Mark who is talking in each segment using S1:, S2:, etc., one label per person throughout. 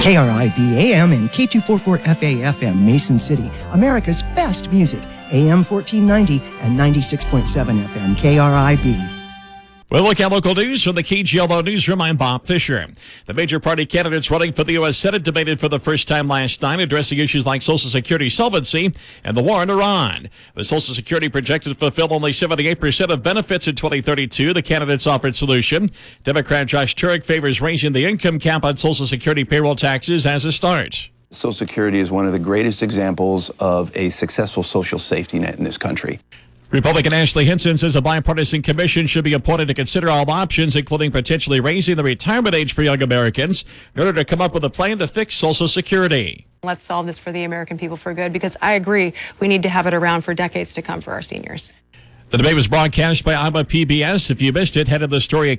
S1: KRIB AM and K244FA FM, Mason City, America's best music, AM 1490 and 96.7 FM, KRIB.
S2: Well, look at local news from the KGLO Newsroom. I'm Bob Fisher. The major party candidates running for the U.S. Senate debated for the first time last night, addressing issues like Social Security solvency and the war in Iran. With Social Security projected to fulfill only 78% of benefits in 2032, the candidates offered solution. Democrat Josh Turek favors raising the income cap on Social Security payroll taxes as a start.
S3: Social Security is one of the greatest examples of a successful social safety net in this country.
S2: Republican Ashley Hinson says a bipartisan commission should be appointed to consider all options, including potentially raising the retirement age for young Americans, in order to come up with a plan to fix Social Security.
S4: Let's solve this for the American people for good, because I agree we need to have it around for decades to come for our seniors.
S2: The debate was broadcast by Iowa PBS. If you missed it, head to the story at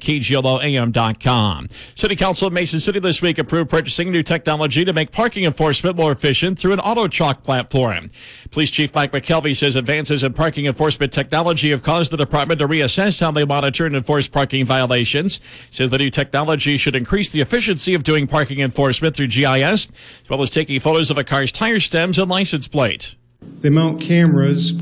S2: KGLOAM.com. City Council of Mason City this week approved purchasing new technology to make parking enforcement more efficient through an auto chalk platform. Police Chief Mike McKelvey says advances in parking enforcement technology have caused the department to reassess how they monitor and enforce parking violations. Says the new technology should increase the efficiency of doing parking enforcement through GIS, as well as taking photos of a car's tire stems and license plate.
S5: They mount cameras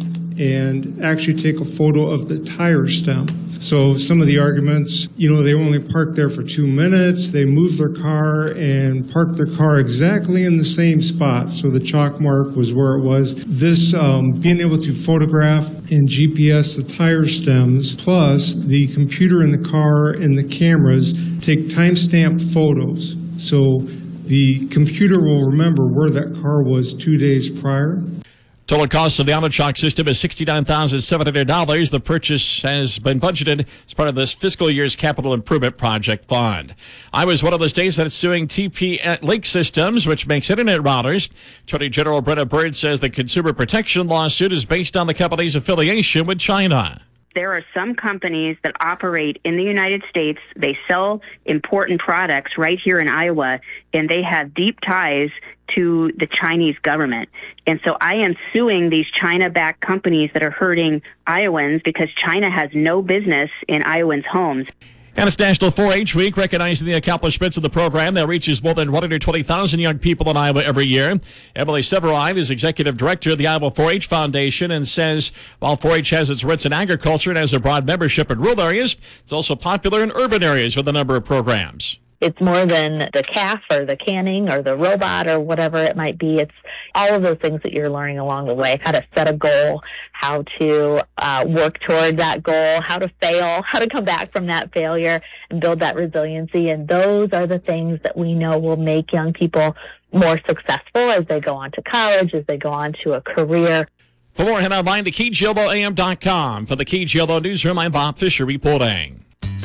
S5: and actually take a photo of the tire stem. So some of the arguments, they only park there for 2 minutes, they move their car and park their car exactly in the same spot. So the chalk mark was where it was. This being able to photograph and GPS the tire stems, plus the computer in the car and the cameras take timestamp photos. So the computer will remember where that car was 2 days prior.
S2: Total cost of the auto chalk system is $69,700. The purchase has been budgeted as part of this fiscal year's capital improvement project fund. Iowa is one of the states that's suing TP-Link Systems, which makes internet routers. Attorney General Brenna Bird says the consumer protection lawsuit is based on the company's affiliation with China.
S6: There are some companies that operate in the United States. They sell important products right here in Iowa, and they have deep ties to the Chinese government. And so I am suing these China-backed companies that are hurting Iowans because China has no business in Iowans' homes.
S2: And it's National 4-H Week, recognizing the accomplishments of the program that reaches more than 120,000 young people in Iowa every year. Emily Severine is executive director of the Iowa 4-H Foundation and says while 4-H has its roots in agriculture and has a broad membership in rural areas, it's also popular in urban areas with a number of programs.
S7: It's more than the calf or the canning or the robot or whatever it might be. It's all of those things that you're learning along the way, how to set a goal, how to work toward that goal, how to fail, how to come back from that failure and build that resiliency. And those are the things that we know will make young people more successful as they go on to college, as they go on to a career.
S2: For more, head online to KGLOAM.com. For the KGLO Newsroom, I'm Bob Fisher reporting.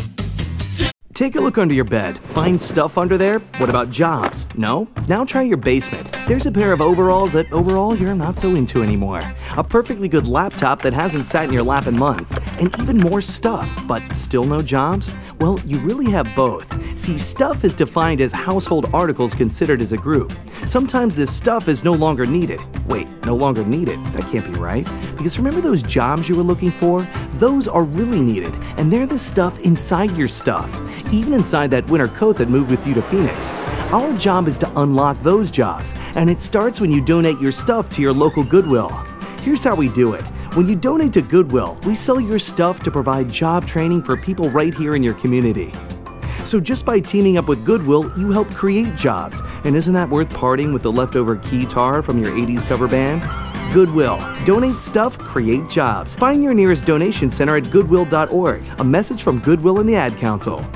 S8: Take a look under your bed. Find stuff under there? What about jobs? No? Now try your basement. There's a pair of overalls that overall you're not so into anymore. A perfectly good laptop that hasn't sat in your lap in months. And even more stuff, but still no jobs? Well, you really have both. See, stuff is defined as household articles considered as a group. Sometimes this stuff is no longer needed. Wait, no longer needed? That can't be right. Because remember those jobs you were looking for? Those are really needed, and they're the stuff inside your stuff. Even inside that winter coat that moved with you to Phoenix. Our job is to unlock those jobs, and it starts when you donate your stuff to your local Goodwill. Here's how we do it. When you donate to Goodwill, we sell your stuff to provide job training for people right here in your community. So just by teaming up with Goodwill, you help create jobs. And isn't that worth parting with the leftover keytar from your 80s cover band? Goodwill. Donate stuff, create jobs. Find your nearest donation center at goodwill.org. A message from Goodwill and the Ad Council.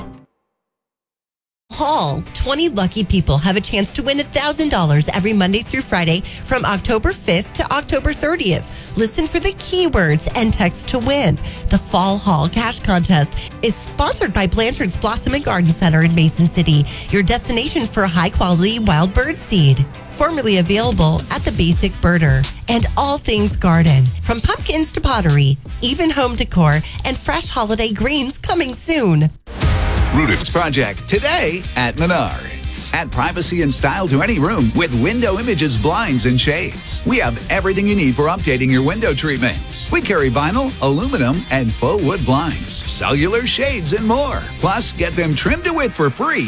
S9: Hall, 20 lucky people have a chance to win $1,000 every Monday through Friday from October 5th to October 30th. Listen for the keywords and text to win. The Fall Hall Cash Contest is sponsored by Blanchard's Blossom and Garden Center in Mason City, your destination for high-quality wild bird seed. Formerly available at the Basic Birder. And all things garden, from pumpkins to pottery, even home decor, and fresh holiday greens coming soon.
S10: Rudix Project today at Menards. Add privacy and style to any room with Window Images blinds and shades. We have everything you need for updating your window treatments. We carry vinyl, aluminum, and faux wood blinds, cellular shades, and more. Plus, get them trimmed to width for free